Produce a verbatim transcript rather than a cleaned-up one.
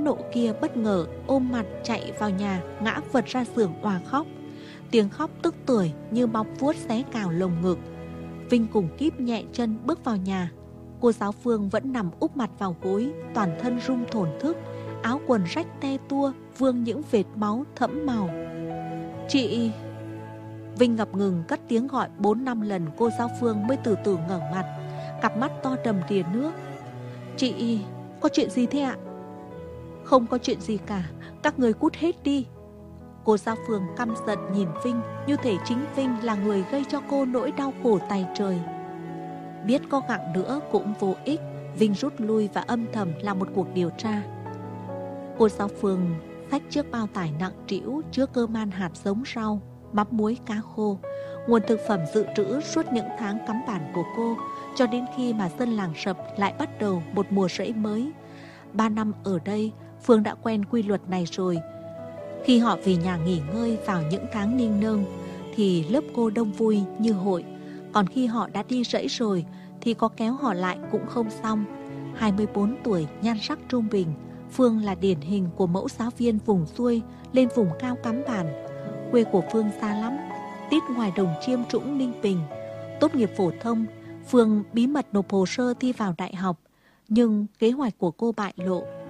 phẫn nộ kia bất ngờ ôm mặt chạy vào nhà, ngã vật ra giường òa khóc. Tiếng khóc tức tưởi như móng vuốt xé cào lồng ngực. Vinh cùng Kíp nhẹ chân bước vào nhà. Cô giáo Phương vẫn nằm úp mặt vào gối, toàn thân rung thổn thức, áo quần rách te tua, vương những vệt máu thẫm màu. Chị... Vinh ngập ngừng cất tiếng gọi bốn năm lần, cô giáo Phương mới từ từ ngẩng mặt, cặp mắt to đầm đìa nước. Chị... có chuyện gì thế ạ? Không có chuyện gì cả, các người cút hết đi. Cô giáo Phương căm giận nhìn Vinh, như thể chính Vinh là người gây cho cô nỗi đau khổ tày trời. Biết có gặng nữa cũng vô ích, Vinh rút lui và âm thầm làm một cuộc điều tra. Cô giáo Phương xách chiếc bao tải nặng trĩu chứa cơm ăn hạt giống rau, mắm muối cá khô, nguồn thực phẩm dự trữ suốt những tháng cắm bản của cô, cho đến khi mà dân làng Sập lại bắt đầu một mùa rẫy mới. Ba năm ở đây, Phương đã quen quy luật này rồi. Khi họ về nhà nghỉ ngơi vào những tháng ninh nương thì lớp cô đông vui như hội. Còn khi họ đã đi rẫy rồi thì có kéo họ lại cũng không xong. hai mươi bốn tuổi, nhan sắc trung bình, Phương là điển hình của mẫu giáo viên vùng xuôi lên vùng cao cắm bản. Quê của Phương xa lắm, tít ngoài Đồng Chiêm Trũng Ninh Bình. Tốt nghiệp phổ thông, Phương bí mật nộp hồ sơ thi vào đại học. Nhưng kế hoạch của cô bại lộ.